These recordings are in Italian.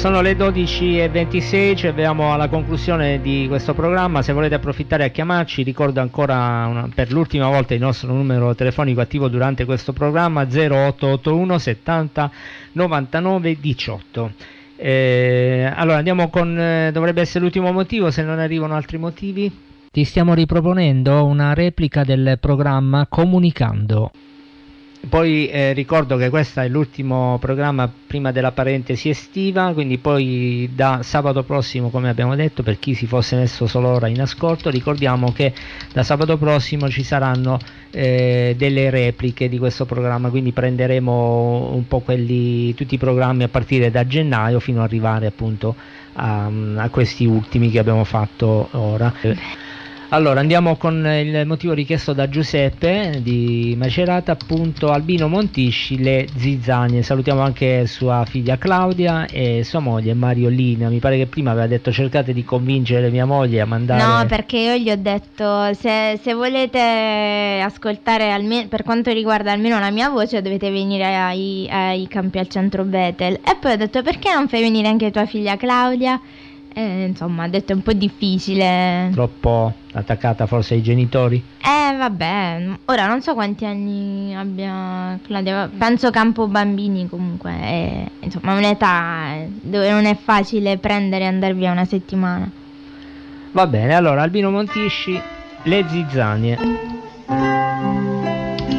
Sono le 12:26, ci avviamo alla conclusione di questo programma. Se volete approfittare a chiamarci, ricordo ancora per l'ultima volta il nostro numero telefonico attivo durante questo programma: 0881 70 99 18. Allora andiamo con dovrebbe essere l'ultimo motivo, se non arrivano altri motivi. Ti stiamo riproponendo una replica del programma Comunicando. Poi ricordo che questo è l'ultimo programma prima della parentesi estiva, quindi poi da sabato prossimo, come abbiamo detto, per chi si fosse messo solo ora in ascolto, ricordiamo che da sabato prossimo ci saranno delle repliche di questo programma, quindi prenderemo un po' tutti i programmi a partire da gennaio fino ad arrivare appunto a questi ultimi che abbiamo fatto ora. Allora andiamo con il motivo richiesto da Giuseppe di Macerata, appunto Albino Montisci, Le Zizzanie. Salutiamo anche sua figlia Claudia e sua moglie Mariolina. Mi pare che prima aveva detto cercate di convincere mia moglie a mandare. No, perché io gli ho detto se volete ascoltare almeno, per quanto riguarda almeno la mia voce, dovete venire ai campi al centro Betel. E poi ho detto perché non fai venire anche tua figlia Claudia? Insomma, ha detto è un po' difficile. Troppo attaccata forse ai genitori? Vabbè, ora non so quanti anni abbia Claudia, penso campo bambini comunque, insomma è un'età dove non è facile prendere e andare via una settimana. Va bene, allora Albino Montisci, Le Zizzanie,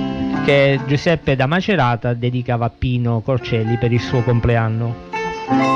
che Giuseppe da Macerata dedicava a Pino Corcelli per il suo compleanno.